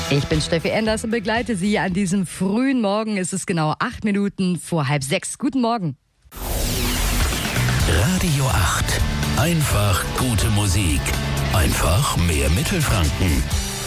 Ich bin Steffi Enders und begleite Sie an diesem frühen Morgen. Es ist genau 8 Minuten vor 5:30. Guten Morgen. Radio 8. Einfach gute Musik. Einfach mehr Mittelfranken.